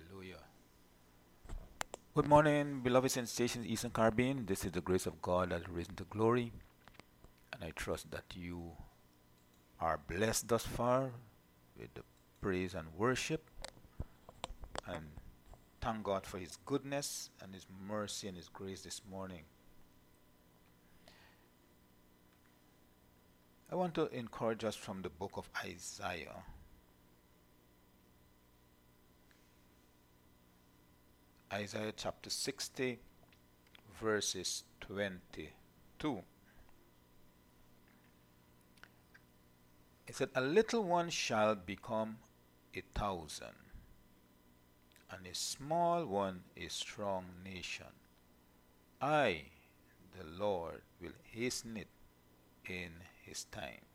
Hallelujah. Good morning, beloved sensations, Eastern Caribbean. This is the grace of God that has risen to glory, and I trust that you are blessed thus far with the praise and worship, and thank God for His goodness and His mercy and His grace this morning. I want to encourage us from the book of Isaiah. Isaiah chapter 60, verses 22. It said, "A little one shall become 1,000, and a small one a strong nation. I, the Lord, will hasten it in His time."